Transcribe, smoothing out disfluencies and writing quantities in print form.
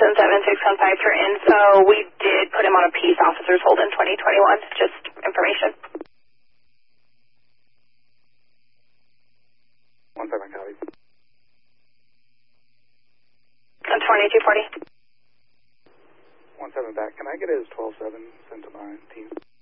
77615 for info. We did put him on a peace officer's hold in 2021. Just information. 17 copy. 2240. 17 back. Can I get his 12-7 sent to my team?